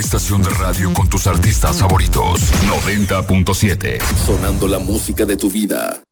estación de radio con tus artistas favoritos. 90.7. Sonando la música de tu vida.